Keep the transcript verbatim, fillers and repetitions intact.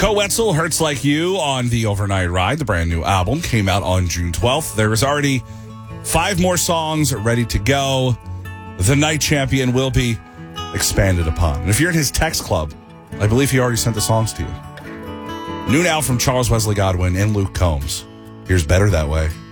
Ko Wetzel, Hurts Like You on the Overnight Ride. The brand new album came out on June twelfth. There is already five more songs ready to go. The Night Champion will be expanded upon. And if you're in his text club, I believe he already sent the songs to you. New now from Charles Wesley Godwin and Luke Combs. Here's Better That Way.